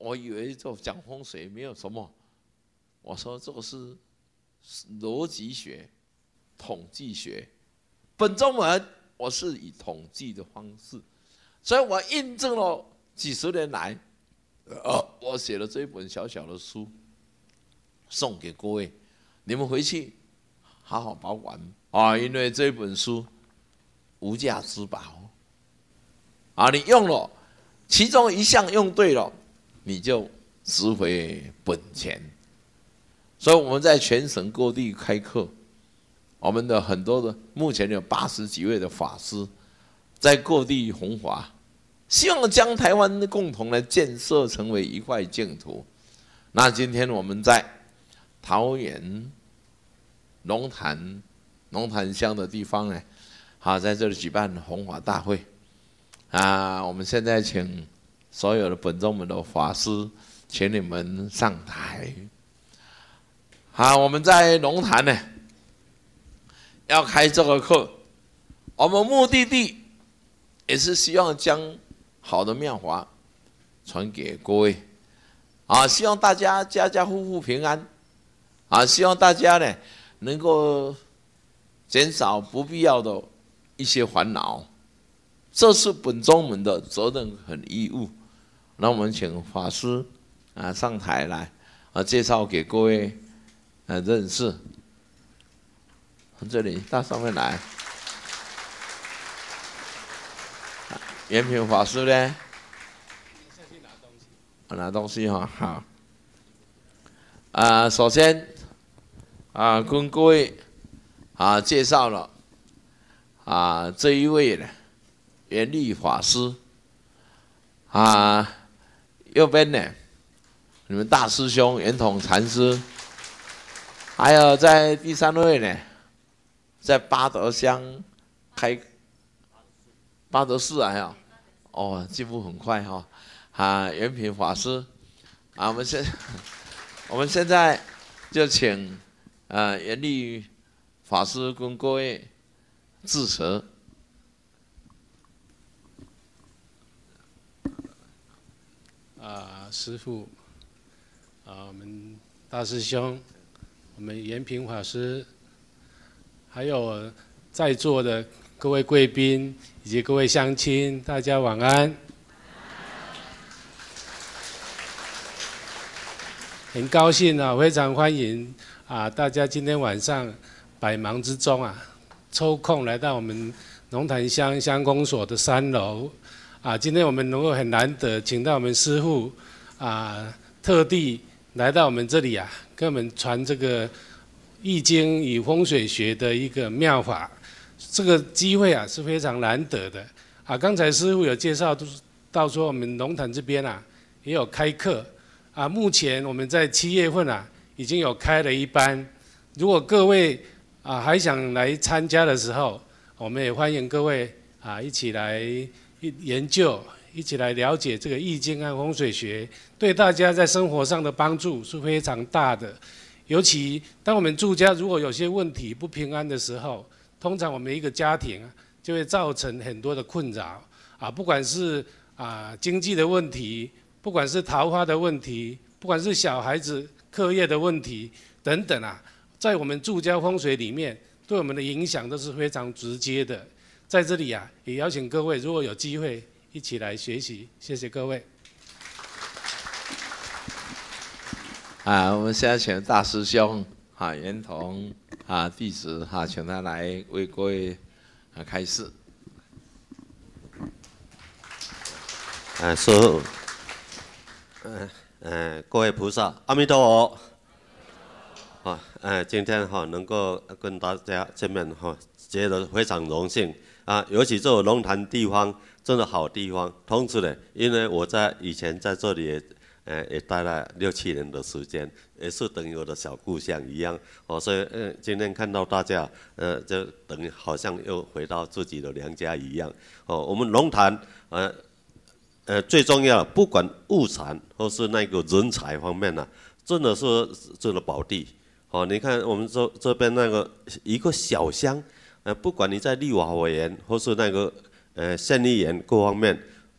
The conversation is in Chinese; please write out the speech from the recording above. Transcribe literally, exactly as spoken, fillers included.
我以为就讲风水没有什么，我说这个是逻辑学、统计学。本宗门我是以统计的方式，所以我印证了几十年来，呃，我写了这一本小小的书，送给各位，你们回去好好保管啊，因为这本书无价之宝啊，你用了其中一项用对了，你就值回本钱。所以我们在全省各地开课，我们的很多的目前有八十几位的法师在各地弘法，希望将台湾共同来建设成为一块净土。那今天我们在桃园龙潭龙潭乡的地方呢，好，在这里举办弘法大会啊，我们现在请所有的本宗门的法师，请你们上台。好，我们在龙潭呢要开这个课，我们目的地也是希望将好的妙法传给各位啊，希望大家家家户户平安啊，希望大家呢能够减少不必要的一些烦恼，这是本宗门的责任和义务。那我们请法师啊上台来啊，介绍给各位啊认识。从这里到上面来，延平法师呢？拿东西哈，好。啊，首先啊，跟各位啊介绍了啊这一位呢，圆力法师啊，右边呢，你们大师兄圆统禅师，还有在第三位呢，在八德乡开八德寺啊，呀，哦，进步很快哈、哦，啊，圆平法师啊，我们现我们现在就请啊圆力法师跟各位致辞。 啊，师父，啊，我们大师兄，我们延平法师，还有在座的各位贵宾以及各位乡亲，大家晚安。很高兴啊，非常欢迎啊，大家今天晚上百忙之中啊，抽空来到我们龙潭乡乡公所的三楼。啊，今天我们能够很难得请到我们师父啊，特地来到我们这里啊，跟我们传这个易经与风水学的一个妙法，这个机会啊是非常难得的啊。刚才师父有介绍到说，我们龙潭这边啊也有开课啊，目前我们在七月份啊已经有开了一班，如果各位啊还想来参加的时候，我们也欢迎各位啊一起来研究，一起来了解这个易经和风水学，对大家在生活上的帮助是非常大的。尤其当我们住家如果有些问题不平安的时候，通常我们一个家庭啊就会造成很多的困扰啊，不管是啊经济的问题，不管是桃花的问题，不管是小孩子课业的问题等等啊，在我们住家风水里面对我们的影响都是非常直接的。在这里啊，也邀请各位，如果有机会一起来学习，谢谢各位。 啊，我们现在请大师兄啊，圆同啊弟子哈、啊，请他来为各位啊开示。 啊，师父，嗯嗯，各位菩萨，阿弥陀佛。啊，呃，今天哈、能够跟大家见面哈，觉得非常荣幸。啊，尤其这个龙潭地方真的好地方。同时呢，因为我在以前在这里也，呃，也待了六七年的时间，也是等于我的小故乡一样。哦，所以呃，今天看到大家，呃，就等于好像又回到自己的娘家一样。哦，我们龙潭，呃，呃，最重要，不管物产或是那个人才方面呢、啊，真的是这个宝地。哦，你看我们这这边那个一个小乡。呃，不管你在立法委员或是那个呃县议员各方面，